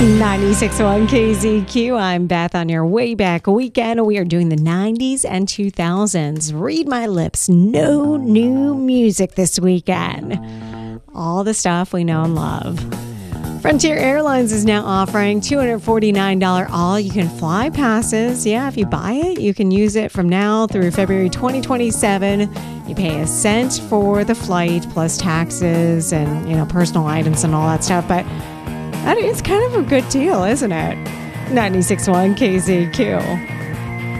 96.1 KZQ. I'm Beth on your way back weekend. We are doing the 90s and 2000s. Read my lips. No new music this weekend. All the stuff we know and love. Frontier Airlines is now offering $249 all-you-can-fly passes. Yeah, if you buy it, you can use it from now through February 2027. You pay a cent for the flight plus taxes and, personal items and all that stuff. But that is kind of a good deal, isn't it? 96.1 KZQ.